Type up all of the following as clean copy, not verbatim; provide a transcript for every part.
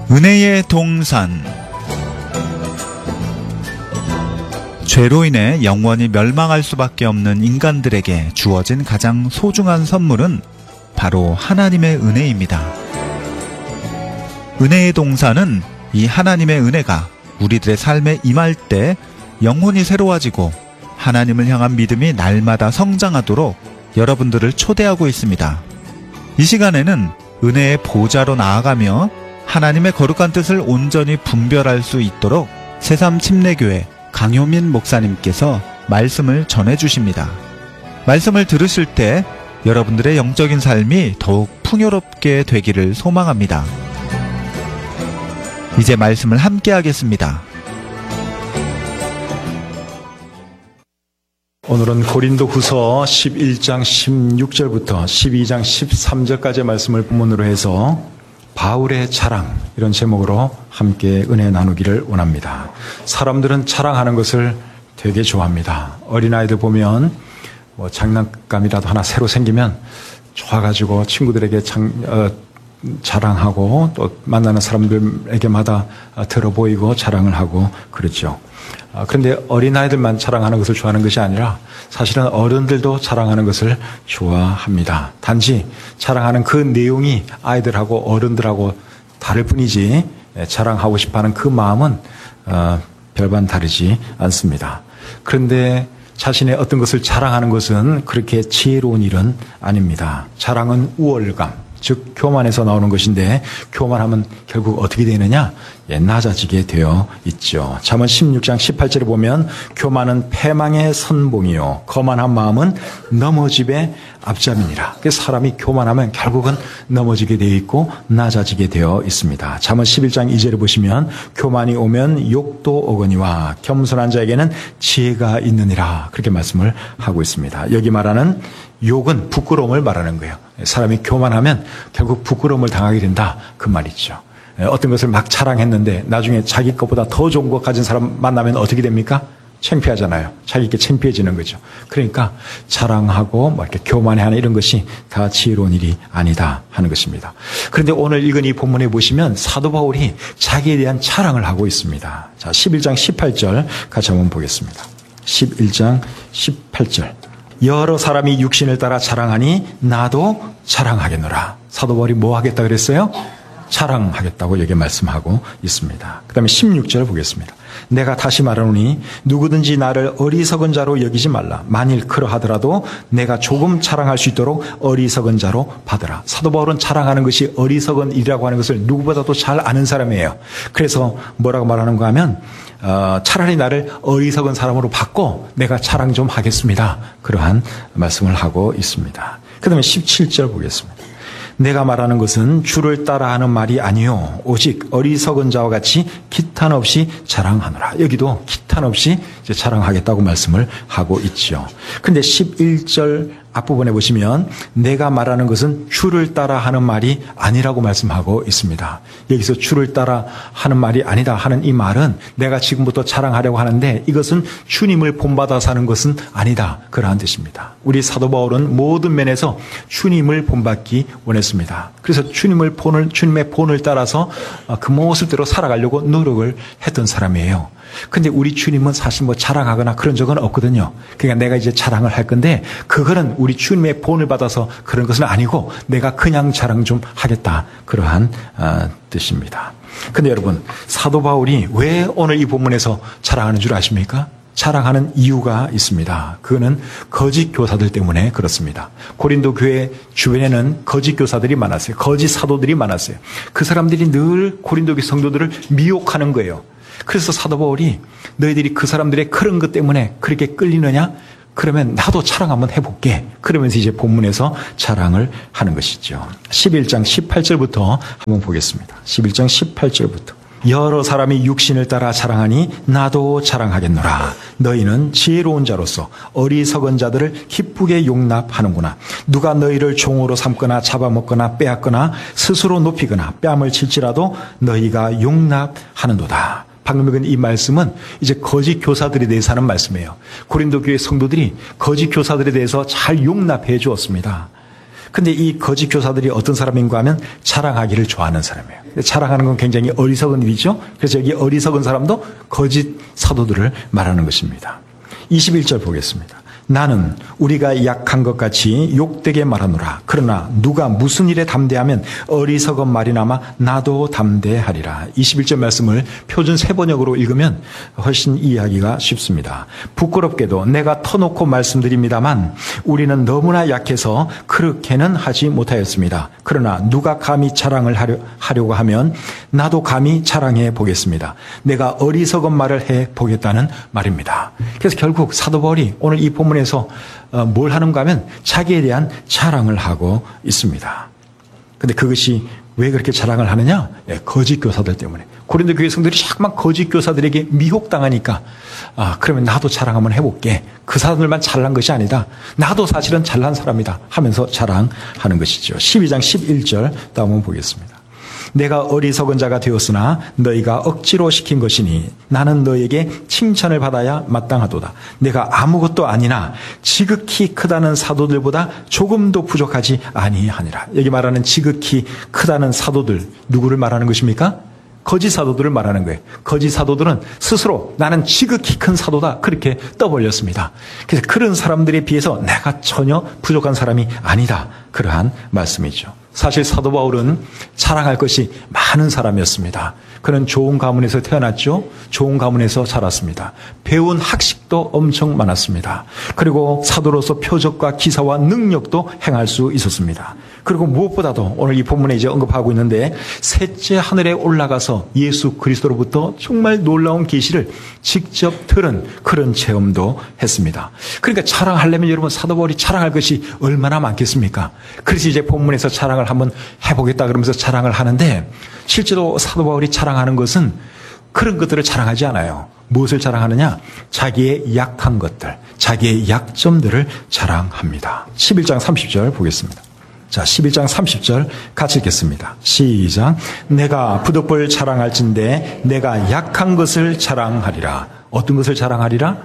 은혜의 동산. 죄로 인해 영원히 멸망할 수밖에 없는 인간들에게 주어진 가장 소중한 선물은 바로 하나님의 은혜입니다. 은혜의 동산은 이 하나님의 은혜가 우리들의 삶에 임할 때 영혼이 새로워지고 하나님을 향한 믿음이 날마다 성장하도록 여러분들을 초대하고 있습니다. 이 시간에는 은혜의 보좌로 나아가며 하나님의 거룩한 뜻을 온전히 분별할 수 있도록 새삼침례교회 강효민 목사님께서 말씀을 전해주십니다. 말씀을 들으실 때 여러분들의 영적인 삶이 더욱 풍요롭게 되기를 소망합니다. 이제 말씀을 함께 하겠습니다. 오늘은 고린도후서 11장 16절부터 12장 13절까지의 말씀을 본문으로 해서 바울의 자랑, 이런 제목으로 함께 은혜 나누기를 원합니다. 사람들은 자랑하는 것을 되게 좋아합니다. 어린아이들 보면 장난감이라도 하나 새로 생기면 좋아가지고 친구들에게 자랑하고 또 만나는 사람들에게마다 들어 보이고 자랑을 하고 그렇죠. 그런데 어린아이들만 자랑하는 것을 좋아하는 것이 아니라 사실은 어른들도 자랑하는 것을 좋아합니다. 단지 자랑하는 그 내용이 아이들하고 어른들하고 다를 뿐이지 자랑하고 싶어하는 그 마음은 별반 다르지 않습니다. 그런데 자신의 어떤 것을 자랑하는 것은 그렇게 지혜로운 일은 아닙니다. 자랑은 우월감, 즉 교만에서 나오는 것인데 교만하면 결국 어떻게 되느냐? 낮아지게 되어 있죠. 잠언 16장 18절에 보면 교만은 패망의 선봉이요 거만한 마음은 넘어짐의 앞잡이니라. 그래서 사람이 교만하면 결국은 넘어지게 되어 있고 낮아지게 되어 있습니다. 잠언 11장 2절에 보시면 교만이 오면 욕도 오거니와 겸손한 자에게는 지혜가 있느니라. 그렇게 말씀을 하고 있습니다. 여기 말하는 욕은 부끄러움을 말하는 거예요. 사람이 교만하면 결국 부끄러움을 당하게 된다, 그 말이죠. 어떤 것을 막 자랑했는데 나중에 자기 것보다 더 좋은 것 가진 사람 만나면 어떻게 됩니까? 창피하잖아요. 자기께 창피해지는 거죠. 그러니까 자랑하고 이렇게 교만해하는 이런 것이 다 지혜로운 일이 아니다 하는 것입니다. 그런데 오늘 읽은 이 본문에 보시면 사도 바울이 자기에 대한 자랑을 하고 있습니다. 자, 11장 18절 같이 한번 보겠습니다. 11장 18절. 여러 사람이 육신을 따라 자랑하니 나도 자랑하겠노라. 사도 바울이 뭐 하겠다 그랬어요? 자랑하겠다고 여기 말씀하고 있습니다. 그 다음에 16절 보겠습니다. 내가 다시 말하노니 누구든지 나를 어리석은 자로 여기지 말라. 만일 그러하더라도 내가 조금 자랑할 수 있도록 어리석은 자로 받으라. 사도 바울은 자랑하는 것이 어리석은 일이라고 하는 것을 누구보다도 잘 아는 사람이에요. 그래서 뭐라고 말하는가 하면 차라리 나를 어리석은 사람으로 바꿔 내가 자랑 좀 하겠습니다. 그러한 말씀을 하고 있습니다. 그 다음에 17절 보겠습니다. 내가 말하는 것은 주를 따라하는 말이 아니요 오직 어리석은 자와 같이 기탄 없이 자랑하노라. 여기도 기탄 없이 이제 자랑하겠다고 말씀을 하고 있죠. 그런데 11절 앞부분에 보시면 내가 말하는 것은 주를 따라 하는 말이 아니라고 말씀하고 있습니다. 여기서 주를 따라 하는 말이 아니다 하는 이 말은 내가 지금부터 자랑하려고 하는데 이것은 주님을 본받아서 하는 것은 아니다, 그러한 뜻입니다. 우리 사도 바울은 모든 면에서 주님을 본받기 원했습니다. 그래서 주님의 본을 따라서 그 모습대로 살아가려고 노력을 했던 사람이에요. 근데 우리 주님은 사실 자랑하거나 그런 적은 없거든요. 그러니까 내가 이제 자랑을 할 건데 그거는 우리 주님의 본을 받아서 그런 것은 아니고 내가 그냥 자랑 좀 하겠다, 그러한 뜻입니다. 근데 여러분, 사도 바울이 왜 오늘 이 본문에서 자랑하는 줄 아십니까? 자랑하는 이유가 있습니다. 그거는 거짓 교사들 때문에 그렇습니다. 고린도 교회 주변에는 거짓 교사들이 많았어요. 거짓 사도들이 많았어요. 그 사람들이 늘 고린도 교회 성도들을 미혹하는 거예요. 그래서 사도 바울이 너희들이 그 사람들의 그런 것 때문에 그렇게 끌리느냐? 그러면 나도 자랑 한번 해볼게. 그러면서 이제 본문에서 자랑을 하는 것이죠. 11장 18절부터 한번 보겠습니다. 11장 18절부터. 여러 사람이 육신을 따라 자랑하니 나도 자랑하겠노라. 너희는 지혜로운 자로서 어리석은 자들을 기쁘게 용납하는구나. 누가 너희를 종으로 삼거나 잡아먹거나 빼앗거나 스스로 높이거나 뺨을 칠지라도 너희가 용납하는도다. 방금 읽은 이 말씀은 이제 거짓 교사들에 대해서 하는 말씀이에요. 고린도 교회 성도들이 거짓 교사들에 대해서 잘 용납해 주었습니다. 근데 이 거짓 교사들이 어떤 사람인가 하면 자랑하기를 좋아하는 사람이에요. 자랑하는 건 굉장히 어리석은 일이죠. 그래서 여기 어리석은 사람도 거짓 사도들을 말하는 것입니다. 21절 보겠습니다. 나는 우리가 약한 것 같이 욕되게 말하노라. 그러나 누가 무슨 일에 담대하면 어리석은 말이나마 나도 담대하리라. 21절 말씀을 표준 세번역으로 읽으면 훨씬 이해하기가 쉽습니다. 부끄럽게도 내가 터놓고 말씀드립니다만 우리는 너무나 약해서 그렇게는 하지 못하였습니다. 그러나 누가 감히 자랑을 하려고 하면 나도 감히 자랑해 보겠습니다. 내가 어리석은 말을 해 보겠다는 말입니다. 그래서 결국 사도 바울이 오늘 이 본문에서 뭘 하는가 하면 자기에 대한 자랑을 하고 있습니다. 근데 그것이 왜 그렇게 자랑을 하느냐? 거짓 교사들 때문에. 고린도 교회 성도들이 자꾸만 거짓 교사들에게 미혹당하니까 그러면 나도 자랑 한번 해볼게. 그 사람들만 잘난 것이 아니다. 나도 사실은 잘난 사람이다 하면서 자랑하는 것이죠. 12장 11절 다음 한번 보겠습니다. 내가 어리석은 자가 되었으나 너희가 억지로 시킨 것이니 나는 너에게 칭찬을 받아야 마땅하도다. 내가 아무것도 아니나 지극히 크다는 사도들보다 조금도 부족하지 아니하니라. 여기 말하는 지극히 크다는 사도들, 누구를 말하는 것입니까? 거짓 사도들을 말하는 거예요. 거짓 사도들은 스스로 나는 지극히 큰 사도다 그렇게 떠벌렸습니다. 그래서 그런 사람들에 비해서 내가 전혀 부족한 사람이 아니다. 그러한 말씀이죠. 사실 사도 바울은 자랑할 것이 많은 사람이었습니다. 그는 좋은 가문에서 태어났죠. 좋은 가문에서 자랐습니다. 배운 학식도 엄청 많았습니다. 그리고 사도로서 표적과 기사와 능력도 행할 수 있었습니다. 그리고 무엇보다도 오늘 이 본문에 이제 언급하고 있는데 셋째 하늘에 올라가서 예수 그리스도로부터 정말 놀라운 계시를 직접 들은 그런 체험도 했습니다. 그러니까 자랑하려면 여러분 사도 바울이 자랑할 것이 얼마나 많겠습니까? 그래서 이제 본문에서 자랑을 한번 해보겠다 그러면서 자랑을 하는데 실제로 사도 바울이 자랑하는 것은 그런 것들을 자랑하지 않아요. 무엇을 자랑하느냐? 자기의 약한 것들, 자기의 약점들을 자랑합니다. 11장 30절 보겠습니다. 자, 11장 30절 같이 읽겠습니다. 시작. 내가 부득불 자랑할진대 내가 약한 것을 자랑하리라. 어떤 것을 자랑하리라?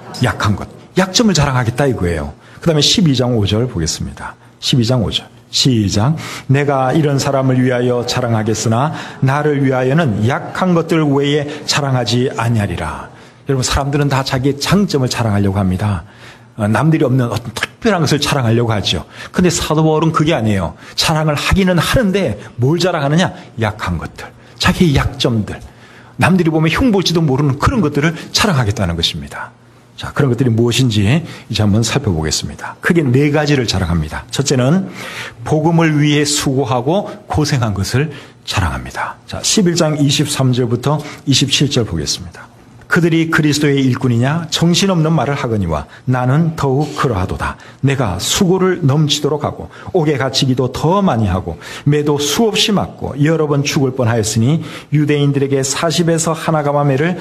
약한 것. 약점을 자랑하겠다 이거예요. 그 다음에 12장 5절 보겠습니다. 12장 5절. 시작. 내가 이런 사람을 위하여 자랑하겠으나 나를 위하여는 약한 것들 외에 자랑하지 아니하리라. 여러분 사람들은 다 자기의 장점을 자랑하려고 합니다. 남들이 없는 어떤 특별한 것을 자랑하려고 하죠. 근데 사도 바울은 그게 아니에요. 자랑을 하기는 하는데 뭘 자랑하느냐? 약한 것들. 자기의 약점들. 남들이 보면 흉볼지도 모르는 그런 것들을 자랑하겠다는 것입니다. 자, 그런 것들이 무엇인지 이제 한번 살펴보겠습니다. 크게 네 가지를 자랑합니다. 첫째는 복음을 위해 수고하고 고생한 것을 자랑합니다. 자, 11장 23절부터 27절 보겠습니다. 그들이 그리스도의 일꾼이냐 정신없는 말을 하거니와 나는 더욱 그러하도다. 내가 수고를 넘치도록 하고 옥에 갇히기도 더 많이 하고 매도 수없이 맞고 여러 번 죽을 뻔하였으니 유대인들에게 40에서 하나 가마매를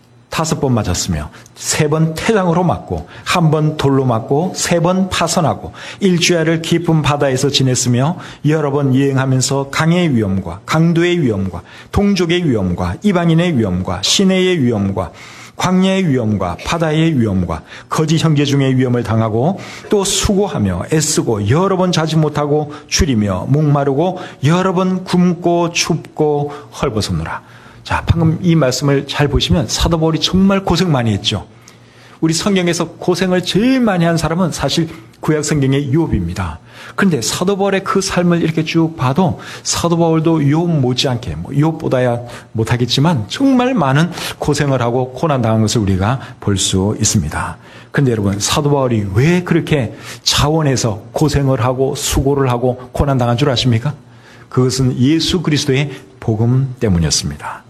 5번 맞았으며 3번 태장으로 맞고 1번 돌로 맞고 3번 파선하고 일주야를 깊은 바다에서 지냈으며 여러 번 여행하면서 강의 위험과 강도의 위험과 동족의 위험과 이방인의 위험과 시내의 위험과 광야의 위험과 바다의 위험과 거짓 형제 중의 위험을 당하고 또 수고하며 애쓰고 여러 번 자지 못하고 줄이며 목마르고 여러 번 굶고 춥고 헐벗었노라. 자, 방금 이 말씀을 잘 보시면 사도 바울이 정말 고생 많이 했죠. 우리 성경에서 고생을 제일 많이 한 사람은 사실 구약 성경의 욥입니다. 그런데 사도 바울의 그 삶을 이렇게 쭉 봐도 사도 바울도 욥 못지않게 욥보다야 못하겠지만 정말 많은 고생을 하고 고난당한 것을 우리가 볼 수 있습니다. 그런데 여러분 사도 바울이 왜 그렇게 자원해서 고생을 하고 수고를 하고 고난당한 줄 아십니까? 그것은 예수 그리스도의 복음 때문이었습니다.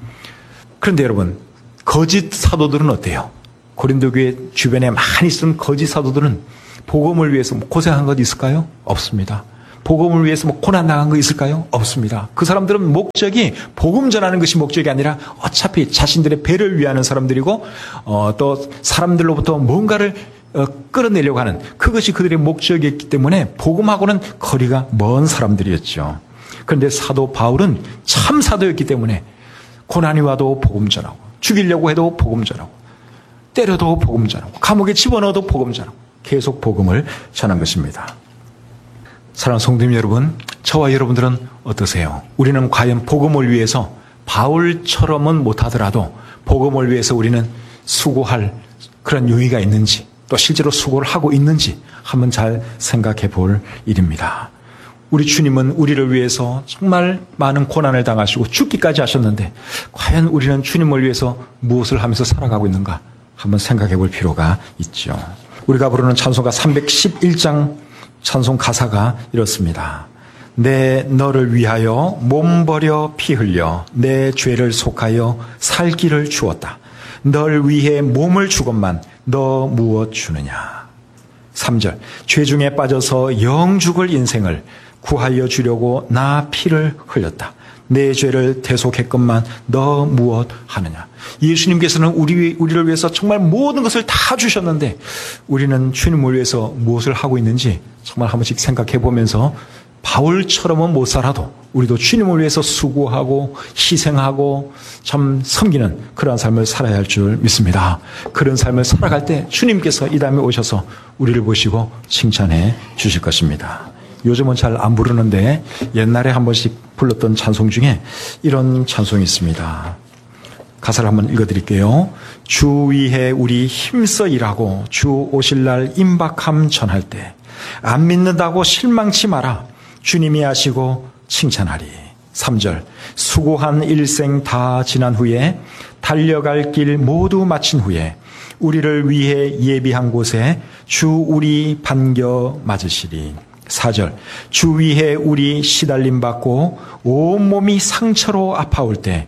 그런데 여러분 거짓 사도들은 어때요? 고린도 교회 주변에 많이 있는 거짓 사도들은 복음을 위해서 고생한 것 있을까요? 없습니다. 복음을 위해서 고난당한 거 있을까요? 없습니다. 그 사람들은 목적이 복음 전하는 것이 목적이 아니라 어차피 자신들의 배를 위하는 사람들이고 또 사람들로부터 뭔가를 끌어내려고 하는 그것이 그들의 목적이었기 때문에 복음하고는 거리가 먼 사람들이었죠. 그런데 사도 바울은 참 사도였기 때문에 고난이 와도 복음 전하고 죽이려고 해도 복음 전하고 때려도 복음 전하고 감옥에 집어넣어도 복음 전하고 계속 복음을 전한 것입니다. 사랑하는 성도님 여러분, 저와 여러분들은 어떠세요? 우리는 과연 복음을 위해서 바울처럼은 못하더라도 복음을 위해서 우리는 수고할 그런 용의가 있는지, 또 실제로 수고를 하고 있는지 한번 잘 생각해 볼 일입니다. 우리 주님은 우리를 위해서 정말 많은 고난을 당하시고 죽기까지 하셨는데 과연 우리는 주님을 위해서 무엇을 하면서 살아가고 있는가 한번 생각해 볼 필요가 있죠. 우리가 부르는 찬송가 311장 찬송 가사가 이렇습니다. 내 너를 위하여 몸 버려 피 흘려 내 죄를 속하여 살 길을 주었다. 널 위해 몸을 주건만 너 무엇 주느냐. 3절 죄 중에 빠져서 영 죽을 인생을 구하여 주려고 나 피를 흘렸다. 내 죄를 대속했건만 너 무엇 하느냐. 예수님께서는 우리를 위해서 정말 모든 것을 다 주셨는데 우리는 주님을 위해서 무엇을 하고 있는지 정말 한 번씩 생각해 보면서 바울처럼은 못 살아도 우리도 주님을 위해서 수고하고 희생하고 참 섬기는 그러한 삶을 살아야 할 줄 믿습니다. 그런 삶을 살아갈 때 주님께서 이 다음에 오셔서 우리를 보시고 칭찬해 주실 것입니다. 요즘은 잘 안 부르는데 옛날에 한 번씩 불렀던 찬송 중에 이런 찬송이 있습니다. 가사를 한번 읽어드릴게요. 주 위해 우리 힘써 일하고 주 오실 날 임박함 전할 때 안 믿는다고 실망치 마라. 주님이 하시고 칭찬하리. 3절 수고한 일생 다 지난 후에 달려갈 길 모두 마친 후에 우리를 위해 예비한 곳에 주 우리 반겨 맞으시리. 4절 주 위해 우리 시달림 받고 온몸이 상처로 아파올 때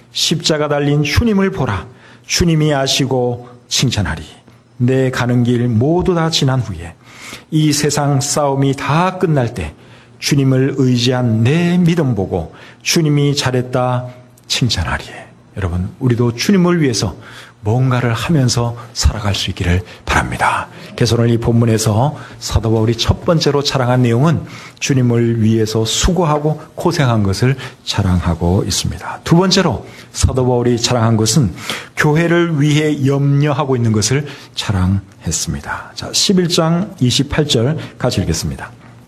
십자가 달린 주님을 보라. 주님이 아시고 칭찬하리. 내 가는 길 모두 다 지난 후에 이 세상 싸움이 다 끝날 때 주님을 의지한 내 믿음 보고 주님이 잘했다 칭찬하리. 여러분, 우리도 주님을 위해서 뭔가를 하면서 살아갈 수 있기를 바랍니다. 그래서 오늘 이 본문에서 사도 바울이 첫 번째로 자랑한 내용은 주님을 위해서 수고하고 고생한 것을 자랑하고 있습니다. 두 번째로 사도 바울이 자랑한 것은 교회를 위해 염려하고 있는 것을 자랑했습니다. 자, 11장 28절 같이 읽겠습니다.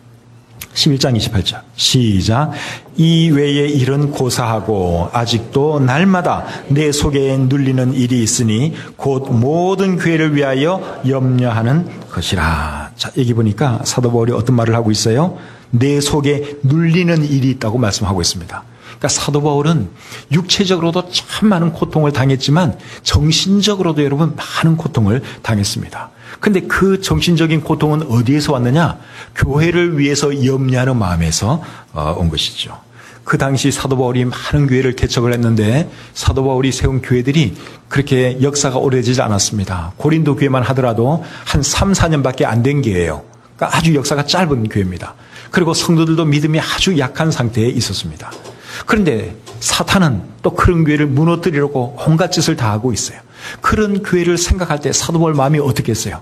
11장 28절 시작. 이 외에 일은 고사하고 아직도 날마다 내 속에 눌리는 일이 있으니 곧 모든 교회를 위하여 염려하는 것이라. 자, 여기 보니까 사도 바울이 어떤 말을 하고 있어요? 내 속에 눌리는 일이 있다고 말씀하고 있습니다. 그러니까 사도 바울은 육체적으로도 참 많은 고통을 당했지만 정신적으로도 여러분 많은 고통을 당했습니다. 근데 그 정신적인 고통은 어디에서 왔느냐? 교회를 위해서 염려하는 마음에서 온 것이죠. 그 당시 사도 바울이 많은 교회를 개척을 했는데 사도 바울이 세운 교회들이 그렇게 역사가 오래되지 않았습니다. 고린도 교회만 하더라도 한 3, 4년밖에 안 된 교회예요. 그러니까 아주 역사가 짧은 교회입니다. 그리고 성도들도 믿음이 아주 약한 상태에 있었습니다. 그런데 사탄은 또 그런 교회를 무너뜨리려고 온갖 짓을 다 하고 있어요. 그런 교회를 생각할 때 사도 바울 마음이 어떻겠어요?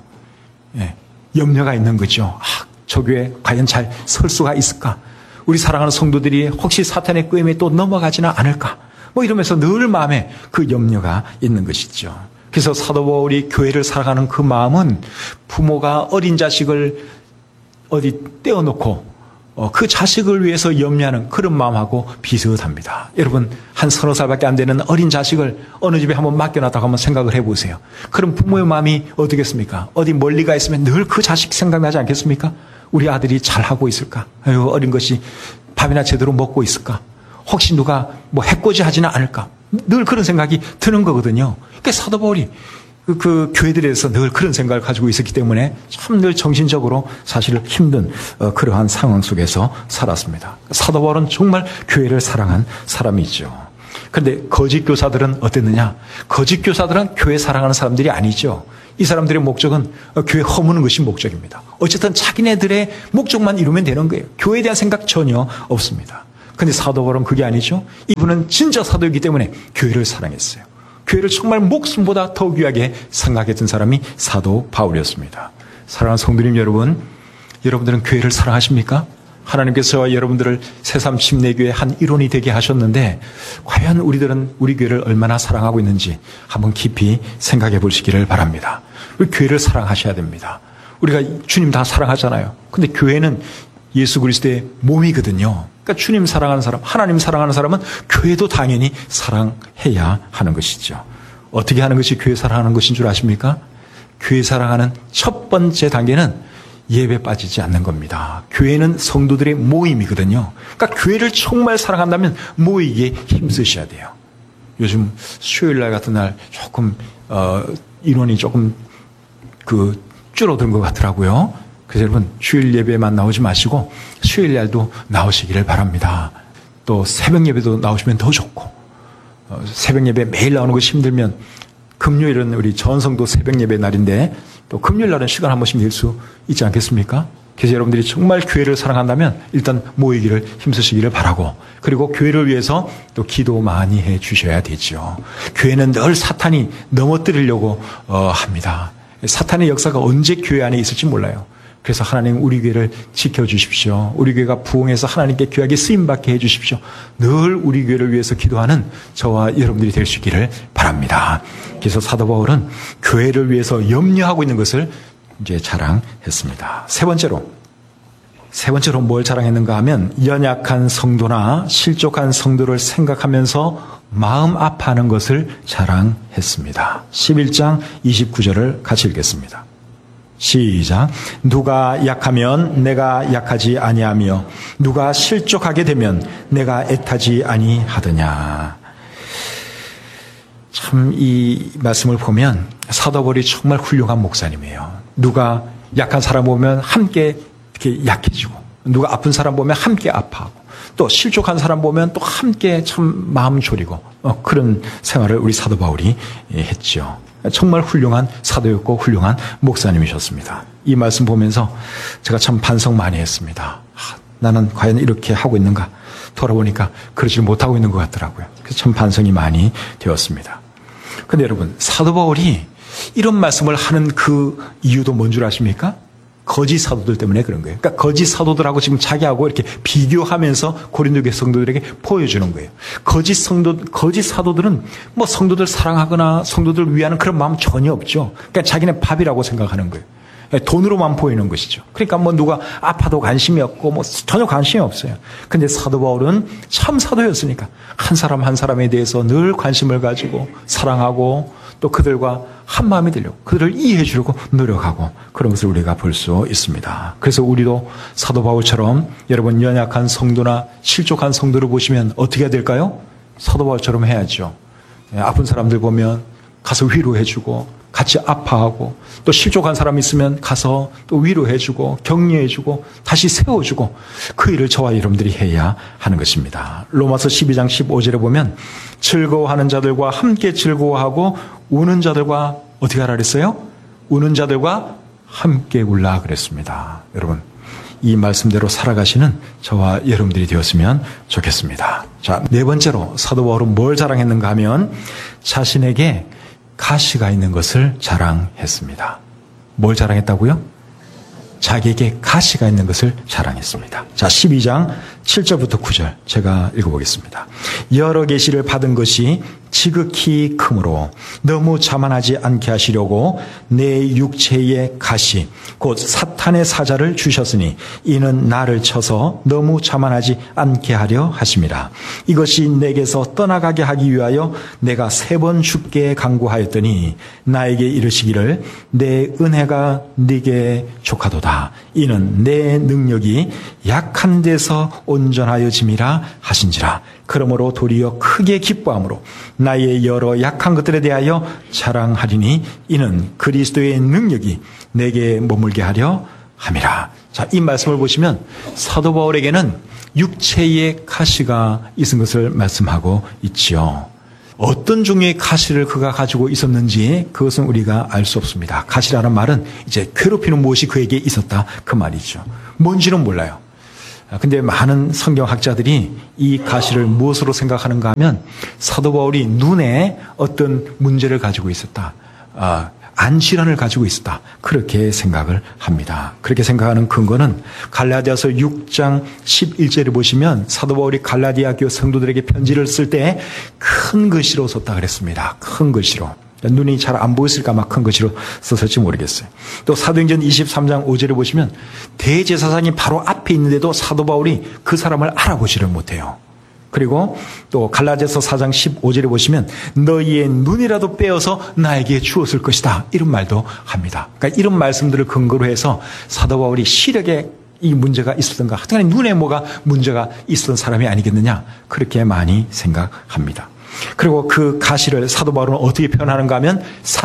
예, 염려가 있는 거죠. 저 교회 과연 잘 설 수가 있을까? 우리 사랑하는 성도들이 혹시 사탄의 꾀임에 또 넘어가지는 않을까? 뭐 이러면서 늘 마음에 그 염려가 있는 것이죠. 그래서 사도 바울이 교회를 살아가는 그 마음은 부모가 어린 자식을 어디 떼어놓고 그 자식을 위해서 염려하는 그런 마음하고 비슷합니다. 여러분, 한 30살밖에 안 되는 어린 자식을 어느 집에 한번 맡겨놨다고 한번 생각을 해보세요. 그럼 부모의 마음이 어떻겠습니까? 어디 멀리 가 있으면 늘 그 자식 생각나지 않겠습니까? 우리 아들이 잘하고 있을까? 아유, 어린 것이 밥이나 제대로 먹고 있을까? 혹시 누가 뭐 해코지 하지는 않을까? 늘 그런 생각이 드는 거거든요. 그러니까 사도 바울이 그 교회들에서 늘 그런 생각을 가지고 있었기 때문에 참 늘 정신적으로 사실 힘든 그러한 상황 속에서 살았습니다. 사도 바울은 정말 교회를 사랑한 사람이죠. 그런데 거짓 교사들은 어땠느냐? 거짓 교사들은 교회 사랑하는 사람들이 아니죠. 이 사람들의 목적은 교회 허무는 것이 목적입니다. 어쨌든 자기네들의 목적만 이루면 되는 거예요. 교회에 대한 생각 전혀 없습니다. 그런데 사도 바울은 그게 아니죠. 이분은 진짜 사도이기 때문에 교회를 사랑했어요. 교회를 정말 목숨보다 더 귀하게 생각했던 사람이 사도 바울이었습니다. 사랑하는 성도님 여러분, 여러분들은 교회를 사랑하십니까? 하나님께서 여러분들을 새삼 침례교회 한 일원이 되게 하셨는데 과연 우리들은 우리 교회를 얼마나 사랑하고 있는지 한번 깊이 생각해 보시기를 바랍니다. 우리 교회를 사랑하셔야 됩니다. 우리가 주님 다 사랑하잖아요. 근데 교회는 예수 그리스도의 몸이거든요. 그러니까 주님 사랑하는 사람, 하나님 사랑하는 사람은 교회도 당연히 사랑해야 하는 것이죠. 어떻게 하는 것이 교회 사랑하는 것인 줄 아십니까? 교회 사랑하는 첫 번째 단계는 예배 빠지지 않는 겁니다. 교회는 성도들의 모임이거든요. 그러니까 교회를 정말 사랑한다면 모이기에 힘쓰셔야 돼요. 요즘 수요일 날 같은 날 조금 인원이 조금 줄어든 것 같더라고요. 그래서 여러분 주일 예배만 나오지 마시고 수요일 날도 나오시기를 바랍니다. 또 새벽 예배도 나오시면 더 좋고, 새벽 예배 매일 나오는 것이 힘들면 금요일은 우리 전성도 새벽 예배 날인데 또 금요일 날은 시간 한 번씩 낼 수 있지 않겠습니까? 그래서 여러분들이 정말 교회를 사랑한다면 일단 모이기를 힘쓰시기를 바라고, 그리고 교회를 위해서 또 기도 많이 해 주셔야 되죠. 교회는 늘 사탄이 넘어뜨리려고 합니다. 사탄의 역사가 언제 교회 안에 있을지 몰라요. 그래서 하나님 우리 교회를 지켜주십시오. 우리 교회가 부흥해서 하나님께 귀하게 쓰임받게 해주십시오. 늘 우리 교회를 위해서 기도하는 저와 여러분들이 될 수 있기를 바랍니다. 그래서 사도 바울은 교회를 위해서 염려하고 있는 것을 이제 자랑했습니다. 세 번째로 뭘 자랑했는가 하면 연약한 성도나 실족한 성도를 생각하면서 마음 아파하는 것을 자랑했습니다. 11장 29절을 같이 읽겠습니다. 시작. 누가 약하면 내가 약하지 아니하며 누가 실족하게 되면 내가 애타지 아니하더냐. 참 이 말씀을 보면 사도 바울이 정말 훌륭한 목사님이에요. 누가 약한 사람 보면 함께 이렇게 약해지고, 누가 아픈 사람 보면 함께 아파하고, 또 실족한 사람 보면 또 함께 참 마음 졸이고, 그런 생활을 우리 사도 바울이 했죠. 정말 훌륭한 사도였고 훌륭한 목사님이셨습니다. 이 말씀 보면서 제가 참 반성 많이 했습니다. 나는 과연 이렇게 하고 있는가? 돌아보니까 그러지 못하고 있는 것 같더라고요. 그래서 참 반성이 많이 되었습니다. 근데 여러분, 사도 바울이 이런 말씀을 하는 그 이유도 뭔 줄 아십니까? 거짓 사도들 때문에 그런 거예요. 그러니까 거짓 사도들하고 지금 자기하고 이렇게 비교하면서 고린도 교회 성도들에게 보여주는 거예요. 거짓 사도들은 뭐 성도들 사랑하거나 성도들 위하는 그런 마음 전혀 없죠. 그러니까 자기네 밥이라고 생각하는 거예요. 돈으로만 보이는 것이죠. 그러니까 뭐 누가 아파도 관심이 없고 뭐 전혀 관심이 없어요. 근데 사도 바울은 참 사도였으니까 한 사람 한 사람에 대해서 늘 관심을 가지고 사랑하고, 또 그들과 한 마음이 되려고, 그들을 이해해 주려고 노력하고, 그런 것을 우리가 볼 수 있습니다. 그래서 우리도 사도 바울처럼 여러분 연약한 성도나 실족한 성도를 보시면 어떻게 해야 될까요? 사도 바울처럼 해야죠. 아픈 사람들 보면 가서 위로해 주고, 같이 아파하고, 또 실족한 사람 있으면 가서 또 위로해 주고, 격려해 주고, 다시 세워 주고, 그 일을 저와 여러분들이 해야 하는 것입니다. 로마서 12장 15절에 보면 즐거워하는 자들과 함께 즐거워하고 우는 자들과 어떻게 하라 그랬어요? 우는 자들과 함께 울라 그랬습니다. 여러분, 이 말씀대로 살아가시는 저와 여러분들이 되었으면 좋겠습니다. 자, 네 번째로 사도 바울은 뭘 자랑했는가 하면 자신에게 가시가 있는 것을 자랑했습니다. 뭘 자랑했다고요? 자기에게 가시가 있는 것을 자랑했습니다. 자, 12장 7절부터 9절 제가 읽어보겠습니다. 여러 계시를 받은 것이 지극히 크므로 너무 자만하지 않게 하시려고 내 육체의 가시 곧 사탄의 사자를 주셨으니 이는 나를 쳐서 너무 자만하지 않게 하려 하심이라. 이것이 내게서 떠나가게 하기 위하여 내가 3번 죽게 간구하였더니 나에게 이르시기를 내 은혜가 네게 족하도다. 이는 내 능력이 약한 데서 온전하여짐이라 하신지라. 그러므로 도리어 크게 기뻐함으로 나의 여러 약한 것들에 대하여 자랑하리니 이는 그리스도의 능력이 내게 머물게 하려 함이라. 자, 이 말씀을 보시면 사도 바울에게는 육체의 가시가 있은 것을 말씀하고 있지요. 어떤 종류의 가시를 그가 가지고 있었는지 그것은 우리가 알 수 없습니다. 가시라는 말은 이제 괴롭히는 무엇이 그에게 있었다, 그 말이죠. 뭔지는 몰라요. 근데 많은 성경학자들이 이 가시를 무엇으로 생각하는가 하면 사도 바울이 눈에 어떤 문제를 가지고 있었다, 안질환을 가지고 있었다, 그렇게 생각을 합니다. 그렇게 생각하는 근거는 갈라디아서 6장 11절을 보시면 사도 바울이 갈라디아 교회 성도들에게 편지를 쓸 때 큰 글씨로 썼다 그랬습니다. 큰 글씨로. 눈이 잘 안 보였을까 막 큰 글씨로 썼을지 모르겠어요. 또 사도행전 23장 5절에 보시면 대제사장이 바로 앞에 있는데도 사도 바울이 그 사람을 알아보지를 못해요. 그리고 또 갈라디아서 4장 15절에 보시면 너희의 눈이라도 빼어서 나에게 주었을 것이다. 이런 말도 합니다. 그러니까 이런 말씀들을 근거로 해서 사도 바울이 시력에 이 문제가 있었던가, 하여튼 눈에 뭐가 문제가 있었던 사람이 아니겠느냐, 그렇게 많이 생각합니다. 그리고 그 가시를 사도 바울은 어떻게 표현하는가 하면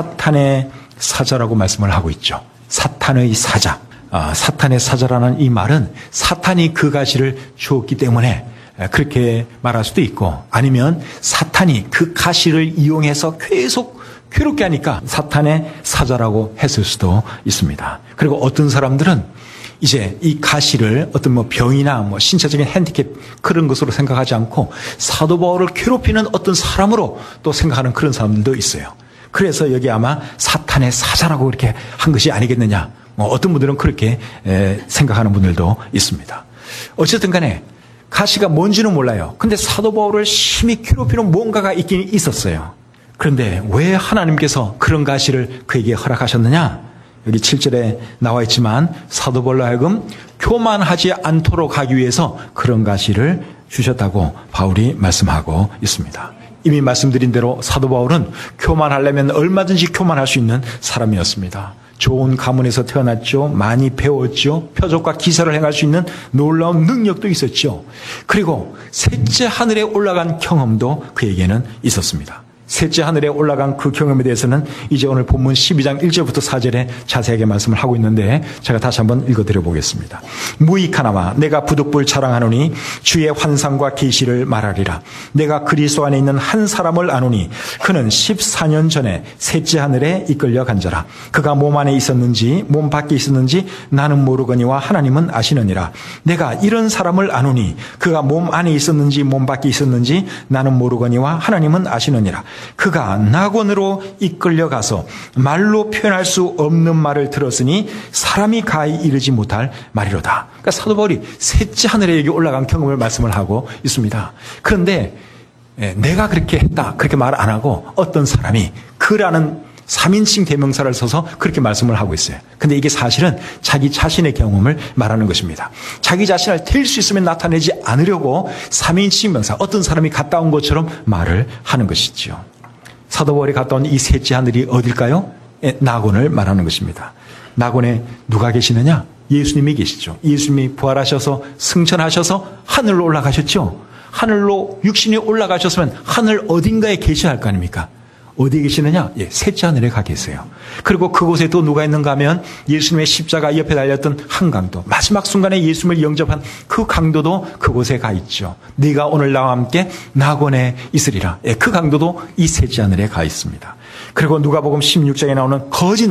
사탄의 사자라고 말씀을 하고 있죠. 사탄의 사자. 사탄의 사자라는 이 말은 사탄이 그 가시를 주었기 때문에 그렇게 말할 수도 있고, 아니면 사탄이 그 가시를 이용해서 계속 괴롭게 하니까 사탄의 사자라고 했을 수도 있습니다. 그리고 어떤 사람들은 이제 이 가시를 어떤 뭐 병이나 뭐 신체적인 핸디캡 그런 것으로 생각하지 않고 사도 바울을 괴롭히는 어떤 사람으로 또 생각하는 그런 사람들도 있어요. 그래서 여기 아마 사탄의 사자라고 이렇게 한 것이 아니겠느냐, 뭐 어떤 분들은 그렇게 생각하는 분들도 있습니다. 어쨌든 간에 가시가 뭔지는 몰라요. 근데 사도 바울을 심히 괴롭히는 뭔가가 있긴 있었어요. 그런데 왜 하나님께서 그런 가시를 그에게 허락하셨느냐? 여기 7절에 나와 있지만 사도 바울로 하여금 교만하지 않도록 하기 위해서 그런 가시를 주셨다고 바울이 말씀하고 있습니다. 이미 말씀드린 대로 사도 바울은 교만하려면 얼마든지 교만할 수 있는 사람이었습니다. 좋은 가문에서 태어났죠. 많이 배웠죠. 표적과 기사를 행할 수 있는 놀라운 능력도 있었죠. 그리고 셋째 하늘에 올라간 경험도 그에게는 있었습니다. 셋째 하늘에 올라간 그 경험에 대해서는 이제 오늘 본문 12장 1절부터 4절에 자세하게 말씀을 하고 있는데 제가 다시 한번 읽어드려 보겠습니다. 무익하나마 내가 부득불 자랑하노니 주의 환상과 계시를 말하리라. 내가 그리스도 안에 있는 한 사람을 아노니 그는 14년 전에 셋째 하늘에 이끌려 간 자라. 그가 몸 안에 있었는지 몸 밖에 있었는지 나는 모르거니와 하나님은 아시느니라. 내가 이런 사람을 아노니 그가 몸 안에 있었는지 몸 밖에 있었는지 나는 모르거니와 하나님은 아시느니라. 그가 낙원으로 이끌려가서 말로 표현할 수 없는 말을 들었으니 사람이 가히 이르지 못할 말이로다. 그러니까 사도 바울이 셋째 하늘에 올라간 경험을 말씀을 하고 있습니다. 그런데 내가 그렇게 했다 그렇게 말 안 하고 어떤 사람이 그라는 3인칭 대명사를 써서 그렇게 말씀을 하고 있어요. 근데 이게 사실은 자기 자신의 경험을 말하는 것입니다. 자기 자신을 될 수 있으면 나타내지 않으려고 3인칭 명사, 어떤 사람이 갔다 온 것처럼 말을 하는 것이죠. 사도 바울이 갔다 온 이 셋째 하늘이 어딜까요? 낙원을 말하는 것입니다. 낙원에 누가 계시느냐? 예수님이 계시죠. 예수님이 부활하셔서 승천하셔서 하늘로 올라가셨죠. 하늘로 육신이 올라가셨으면 하늘 어딘가에 계셔야 할 거 아닙니까? 어디에 계시느냐? 셋째 하늘에 가 계세요. 그리고 그곳에 또 누가 있는가 하면 예수님의 십자가 옆에 달렸던 한 강도, 마지막 순간에 예수님을 영접한 그 강도도 그곳에 가 있죠. 네가 오늘 나와 함께 낙원에 있으리라. 그 강도도 이 셋째 하늘에 가 있습니다. 그리고 누가복음 16장에 나오는 거지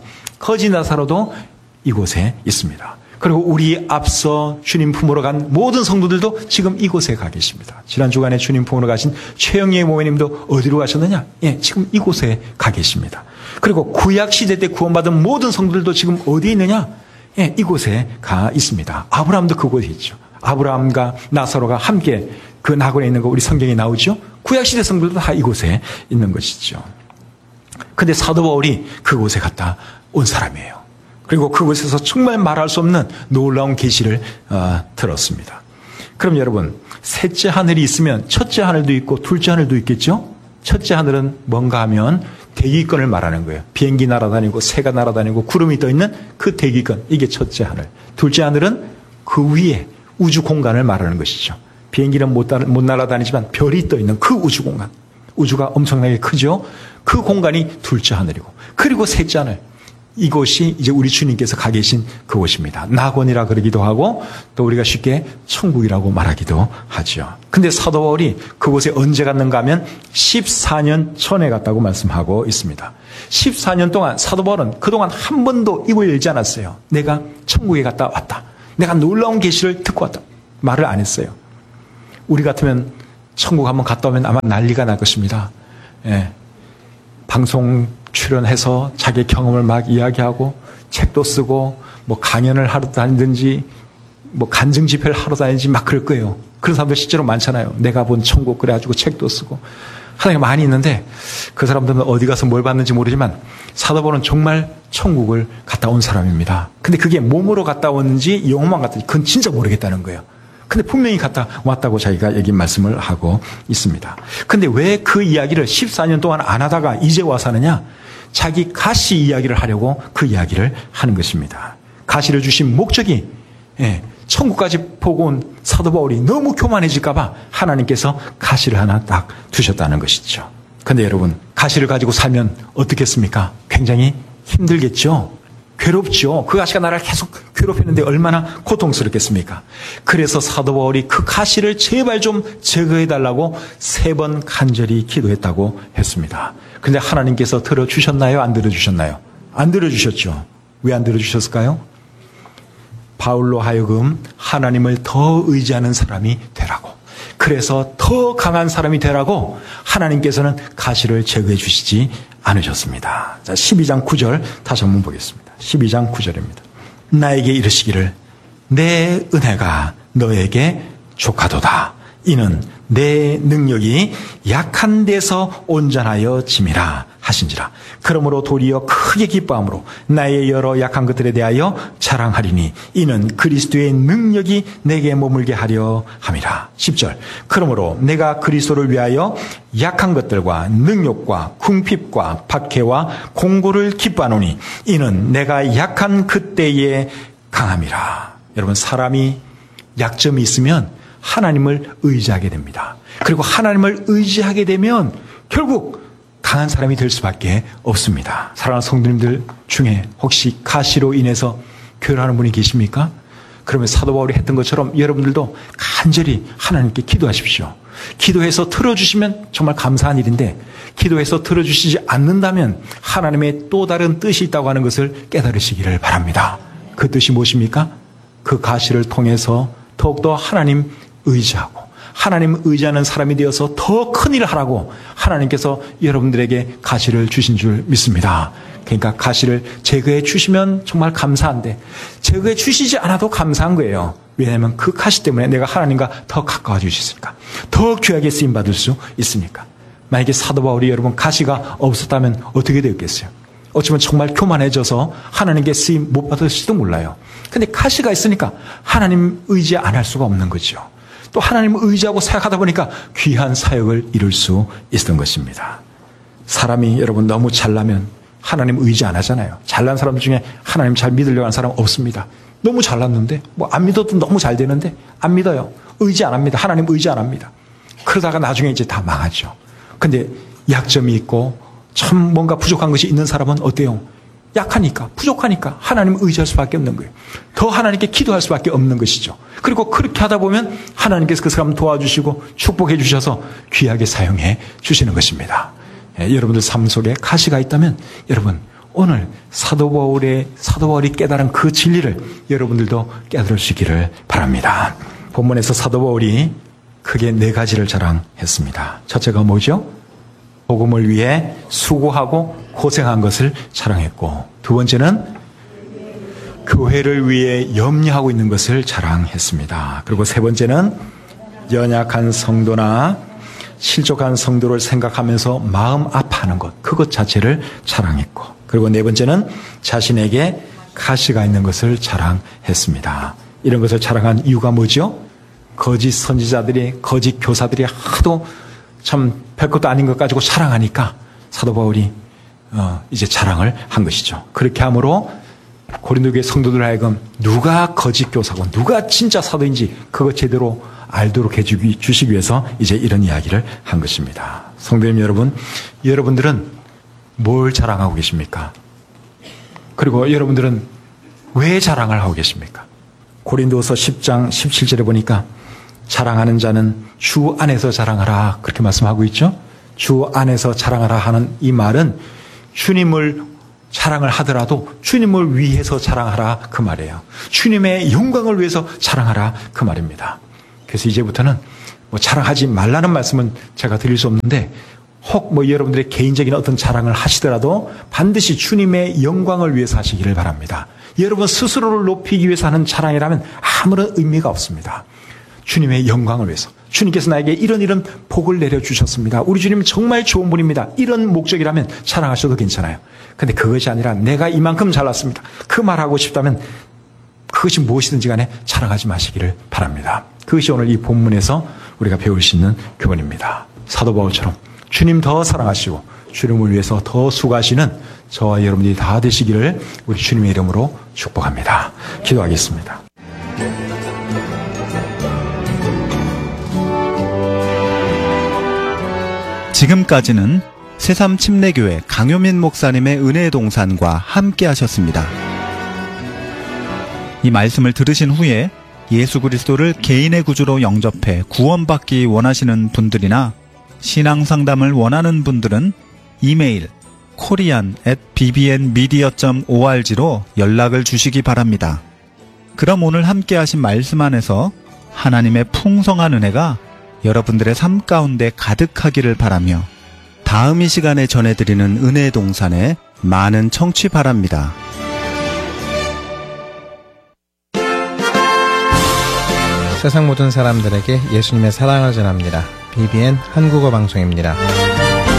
나사로도 이곳에 있습니다. 그리고 우리 앞서 주님 품으로 간 모든 성도들도 지금 이곳에 가 계십니다. 지난 주간에 주님 품으로 가신 최영예 모회님도 어디로 가셨느냐? 지금 이곳에 가 계십니다. 그리고 구약 시대 때 구원받은 모든 성도들도 지금 어디에 있느냐? 이곳에 가 있습니다. 아브라함도 그곳에 있죠. 아브라함과 나사로가 함께 그 낙원에 있는 거 우리 성경에 나오죠. 구약 시대 성도들도 다 이곳에 있는 것이죠. 근데 사도 바울이 그곳에 갔다 온 사람이에요. 그리고 그곳에서 정말 말할 수 없는 놀라운 계시를 들었습니다. 그럼 여러분, 셋째 하늘이 있으면 첫째 하늘도 있고 둘째 하늘도 있겠죠? 첫째 하늘은 뭔가 하면 대기권을 말하는 거예요. 비행기 날아다니고 새가 날아다니고 구름이 떠있는 그 대기권, 이게 첫째 하늘. 둘째 하늘은 그 위에 우주 공간을 말하는 것이죠. 비행기는 못 날아다니지만 별이 떠있는 그 우주 공간. 우주가 엄청나게 크죠? 그 공간이 둘째 하늘이고, 그리고 셋째 하늘. 이곳이 이제 우리 주님께서 가 계신 그곳입니다. 낙원이라 그러기도 하고 또 우리가 쉽게 천국이라고 말하기도 하죠. 근데 사도 바울이 그곳에 언제 갔는가 하면 14년 전에 갔다고 말씀하고 있습니다. 14년 동안 사도 바울은 그동안 한 번도 입을 열지 않았어요. 내가 천국에 갔다 왔다. 내가 놀라운 계시를 듣고 왔다. 말을 안 했어요. 우리 같으면 천국 한번 갔다 오면 아마 난리가 날 것입니다. 방송 출연해서 자기 경험을 막 이야기하고 책도 쓰고 뭐 강연을 하러 다니든지 뭐 간증 집회를 하러 다니든지 막 그럴 거예요. 그런 사람들 실제로 많잖아요. 내가 본 천국 그래가지고 책도 쓰고 하나님이 많이 있는데 그 사람들은 어디 가서 뭘 받는지 모르지만 사도 바울은 정말 천국을 갔다 온 사람입니다. 근데 그게 몸으로 갔다 왔는지 영혼만 갔다 왔는지 그건 진짜 모르겠다는 거예요. 근데 분명히 갔다 왔다고 자기가 여기 말씀을 하고 있습니다. 근데 왜 그 이야기를 14년 동안 안 하다가 이제 와서 하느냐? 자기 가시 이야기를 하려고 그 이야기를 하는 것입니다. 가시를 주신 목적이 천국까지 보고 온 사도 바울이 너무 교만해질까 봐 하나님께서 가시를 하나 딱 두셨다는 것이죠. 근데 여러분, 가시를 가지고 살면 어떻겠습니까? 굉장히 힘들겠죠. 괴롭죠. 그 가시가 나를 계속 괴롭히는데 얼마나 고통스럽겠습니까? 그래서 사도 바울이 그 가시를 제발 좀 제거해달라고 3번 간절히 기도했다고 했습니다. 근데 하나님께서 들어주셨나요? 안 들어주셨나요? 안 들어주셨죠. 왜 안 들어주셨을까요? 바울로 하여금 하나님을 더 의지하는 사람이 되라고. 그래서 더 강한 사람이 되라고 하나님께서는 가시를 제거해 주시지 않으셨습니다. 자, 12장 9절 다시 한번 보겠습니다. 12장 9절입니다. 나에게 이르시기를 내 은혜가 너에게 족하도다. 이는 내 능력이 약한 데서 온전하여 짐이라 하신지라. 그러므로 도리어 크게 기뻐함으로 나의 여러 약한 것들에 대하여 자랑하리니 이는 그리스도의 능력이 내게 머물게 하려 함이라. 10절. 그러므로 내가 그리스도를 위하여 약한 것들과 능욕과 궁핍과 박해와 공고를 기뻐하노니 이는 내가 약한 그때에 강함이라. 여러분, 사람이 약점이 있으면 하나님을 의지하게 됩니다. 그리고 하나님을 의지하게 되면 결국 강한 사람이 될 수밖에 없습니다. 사랑하는 성도님들 중에 혹시 가시로 인해서 괴로워하는 분이 계십니까? 그러면 사도 바울이 했던 것처럼 여러분들도 간절히 하나님께 기도하십시오. 기도해서 틀어주시면 정말 감사한 일인데 기도해서 틀어주시지 않는다면 하나님의 또 다른 뜻이 있다고 하는 것을 깨달으시기를 바랍니다. 그 뜻이 무엇입니까? 그 가시를 통해서 더욱더 하나님 의지하고 하나님 의지하는 사람이 되어서 더 큰 일을 하라고 하나님께서 여러분들에게 가시를 주신 줄 믿습니다. 그러니까 가시를 제거해 주시면 정말 감사한데 제거해 주시지 않아도 감사한 거예요. 왜냐하면 그 가시 때문에 내가 하나님과 더 가까워질 수 있으니까. 더 귀하게 쓰임받을 수 있으니까. 만약에 사도 바울이 여러분 가시가 없었다면 어떻게 되었겠어요? 어쩌면 정말 교만해져서 하나님께 쓰임 못 받을지도 몰라요. 근데 가시가 있으니까 하나님 의지 안 할 수가 없는 거죠. 또 하나님을 의지하고 사역하다 보니까 귀한 사역을 이룰 수 있었던 것입니다. 사람이 여러분 너무 잘나면 하나님 의지 안 하잖아요. 잘난 사람 중에 하나님 잘 믿으려고 하는 사람 없습니다. 너무 잘났는데 뭐 안 믿어도 너무 잘 되는데 안 믿어요. 의지 안 합니다. 하나님 의지 안 합니다. 그러다가 나중에 이제 다 망하죠. 근데 약점이 있고 참 뭔가 부족한 것이 있는 사람은 어때요? 약하니까, 부족하니까 하나님 의지할 수밖에 없는 거예요. 더 하나님께 기도할 수밖에 없는 것이죠. 그리고 그렇게 하다 보면 하나님께서 그 사람 도와주시고 축복해 주셔서 귀하게 사용해 주시는 것입니다. 여러분들 삶 속에 가시가 있다면 여러분 오늘 사도 바울이 깨달은 그 진리를 여러분들도 깨달으시기를 바랍니다. 본문에서 사도 바울이 크게 4가지를 자랑했습니다. 첫째가 뭐죠? 복음을 위해 수고하고 고생한 것을 자랑했고, 두 번째는 교회를 위해 염려하고 있는 것을 자랑했습니다. 그리고 세 번째는 연약한 성도나 실족한 성도를 생각하면서 마음 아파하는 것, 그것 자체를 자랑했고, 그리고 네 번째는 자신에게 가시가 있는 것을 자랑했습니다. 이런 것을 자랑한 이유가 뭐죠? 거짓 선지자들이, 거짓 교사들이 하도 참 별것도 아닌 것 가지고 자랑하니까 사도 바울이 이제 자랑을 한 것이죠. 그렇게 함으로 고린도 교회 성도들 하여금 누가 거짓 교사고 누가 진짜 사도인지 그거 제대로 알도록 해주시기 위해서 이제 이런 이야기를 한 것입니다. 성도님 여러분, 여러분들은 뭘 자랑하고 계십니까? 그리고 여러분들은 왜 자랑을 하고 계십니까? 고린도서 10장 17절에 보니까 자랑하는 자는 주 안에서 자랑하라 그렇게 말씀하고 있죠. 주 안에서 자랑하라 하는 이 말은 주님을 자랑을 하더라도 주님을 위해서 자랑하라 그 말이에요. 주님의 영광을 위해서 자랑하라 그 말입니다. 그래서 이제부터는 뭐 자랑하지 말라는 말씀은 제가 드릴 수 없는데 혹 뭐 여러분들의 개인적인 어떤 자랑을 하시더라도 반드시 주님의 영광을 위해서 하시기를 바랍니다. 여러분 스스로를 높이기 위해서 하는 자랑이라면 아무런 의미가 없습니다. 주님의 영광을 위해서. 주님께서 나에게 이런 복을 내려주셨습니다. 우리 주님은 정말 좋은 분입니다. 이런 목적이라면 자랑하셔도 괜찮아요. 근데 그것이 아니라 내가 이만큼 잘났습니다. 그 말하고 싶다면 그것이 무엇이든지 간에 자랑하지 마시기를 바랍니다. 그것이 오늘 이 본문에서 우리가 배울 수 있는 교훈입니다. 사도 바울처럼 주님 더 사랑하시고 주님을 위해서 더 수고하시는 저와 여러분들이 다 되시기를 우리 주님의 이름으로 축복합니다. 기도하겠습니다. 지금까지는 새삼 침례교회 강효민 목사님의 은혜의 동산과 함께 하셨습니다. 이 말씀을 들으신 후에 예수 그리스도를 개인의 구주로 영접해 구원받기 원하시는 분들이나 신앙 상담을 원하는 분들은 이메일 korean@bbnmedia.org로 연락을 주시기 바랍니다. 그럼 오늘 함께 하신 말씀 안에서 하나님의 풍성한 은혜가 여러분들의 삶 가운데 가득하기를 바라며 다음 이 시간에 전해드리는 은혜의 동산에 많은 청취 바랍니다. 세상 모든 사람들에게 예수님의 사랑을 전합니다. BBN 한국어 방송입니다.